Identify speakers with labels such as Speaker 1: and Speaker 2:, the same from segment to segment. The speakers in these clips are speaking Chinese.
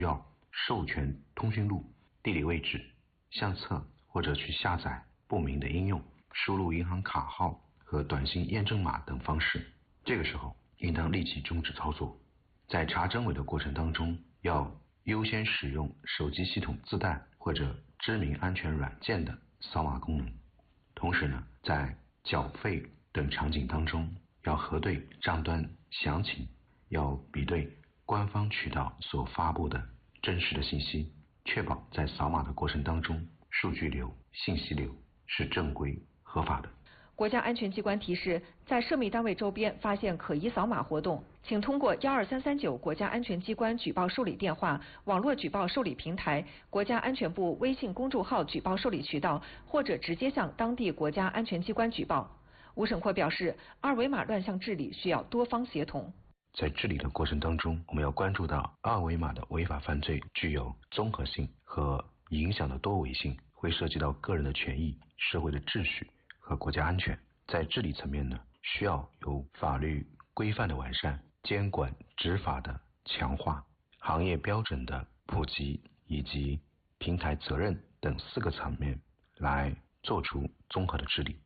Speaker 1: 要授权通讯录、地理位置、相册或者去下载不明的应用，输入银行卡号和短信验证码等方式。这个时候应当立即终止操作。在查真伪的过程当中，要优先使用手机系统自带或者知名安全软件的扫码功能。同时呢，在缴费等场景当中，要核对账单详情，要比对官方渠道所发布的真实的信息，确保在扫码的过程当中，数据流、信息流是正规合法的。
Speaker 2: 国家安全机关提示，在涉密单位周边发现可疑扫码活动，请通过12339国家安全机关举报受理电话、网络举报受理平台、国家安全部微信公众号举报受理渠道，或者直接向当地国家安全机关举报。吴审阔表示，二维码乱象治理需要多方协同。
Speaker 1: 在治理的过程当中，我们要关注到二维码的违法犯罪具有综合性和影响的多维性，会涉及到个人的权益、社会的秩序和国家安全。在治理层面呢，需要有法律规范的完善、监管执法的强化、行业标准的普及以及平台责任等4个层面来做出综合的治理。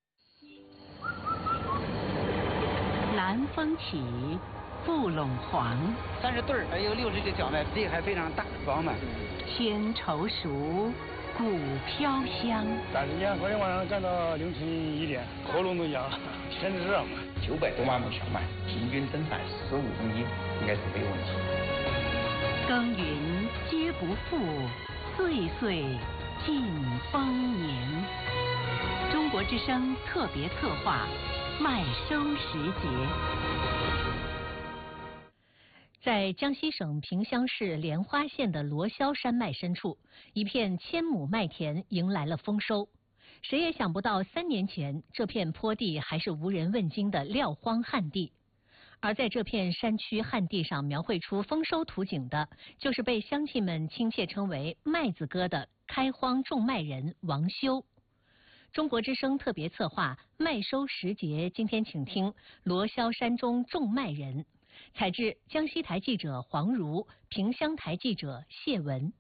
Speaker 3: 南风起，布陇黄
Speaker 4: 30对还有60个小麦，这还非常大饱满。
Speaker 3: 天稠熟，谷飘香。
Speaker 5: 3时间，昨天晚上干到凌晨1点，喉咙都痒，天热嘛。
Speaker 6: 900多万亩小麦，平均增产15公斤，应该是没有问题。
Speaker 3: 耕耘皆不负，岁岁尽丰年。中国之声特别策划，麦收时节。在江西省萍乡市莲花县的罗霄山脉深处，一片1000亩麦田迎来了丰收。谁也想不到，3年前这片坡地还是无人问津的撂荒旱地。而在这片山区旱地上描绘出丰收图景的，就是被乡亲们亲切称为“麦子哥”的开荒种麦人王修。中国之声特别策划麦收时节，今天请听罗霄山中种麦人。采制江西台记者黄如，萍乡台记者谢文。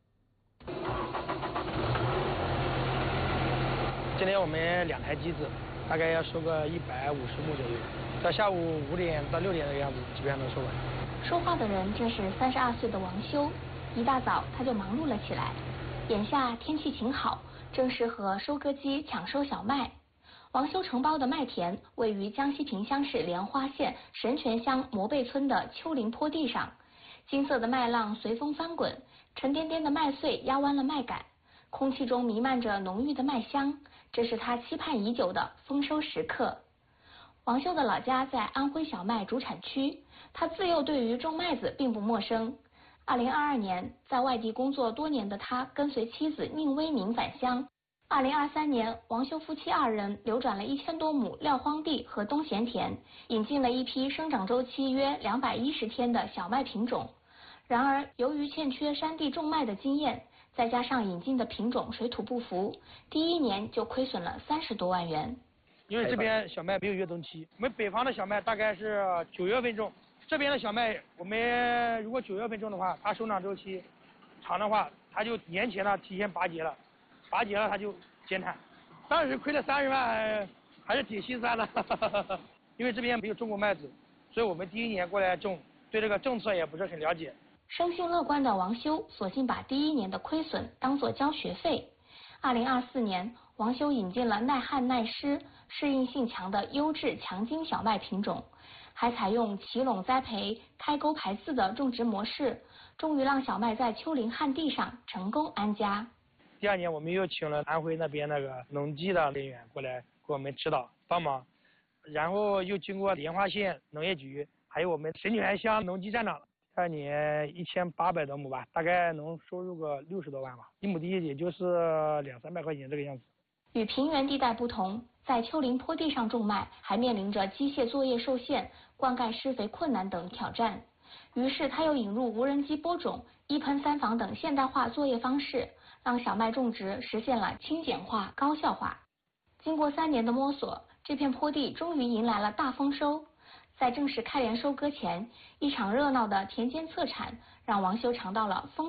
Speaker 5: 今天我们2台机子，大概要收个150亩左右，到下午5点到6点的样子，基本上能收完。
Speaker 7: 说话的人正是32岁的王修，一大早他就忙碌了起来。眼下天气晴好，正适合收割机抢收小麦。王修承包的麦田位于江西萍乡市莲花县神泉乡磨背村的丘陵坡地上，金色的麦浪随风翻滚，沉甸甸的麦穗压弯了麦秆，空气中弥漫着浓郁的麦香，这是他期盼已久的丰收时刻。王修的老家在安徽小麦主产区，他自幼对于种麦子并不陌生。2022年，在外地工作多年的他跟随妻子宁威明返乡。2023年，王修夫妻2人流转了1000多亩撂荒地和冬闲田，引进了一批生长周期约210天的小麦品种。然而，由于欠缺山地种麦的经验，再加上引进的品种水土不服，第1年就亏损了30多万元。
Speaker 5: 因为这边小麦没有越冬期，我们北方的小麦大概是9月份种，这边的小麦我们如果9月份种的话，它生长周期长的话，它就年前呢提前拔节了。拔节了他就减产，当时亏了30万，还是挺心酸的。因为这边没有种过麦子，所以我们第1年过来种，对这个政策也不是很了解。
Speaker 7: 生性乐观的王修索性把第1年的亏损当作交学费。2024年，王修引进了耐旱耐湿、适应性强的优质强筋小麦品种，还采用齐垄栽培、开沟排刺的种植模式，终于让小麦在丘陵旱地上成功安家。
Speaker 5: 第2年，我们又请了安徽那边那个农技的人员过来给我们指导帮忙，然后又经过莲花县农业局，还有我们神泉乡农技站长，第2年1800多亩吧，大概能收入个60多万吧，1亩地也就是200-300块钱这个样子。
Speaker 7: 与平原地带不同，在丘陵坡地上种麦还面临着机械作业受限、灌溉施肥困难等挑战。于是他又引入无人机播种、1喷3防等现代化作业方式，让小麦种植实现了轻简化、高效化。经过3年的摸索，这片坡地终于迎来了大丰收。在正式开镰收割前，一场热闹的田间策产让王修尝到了丰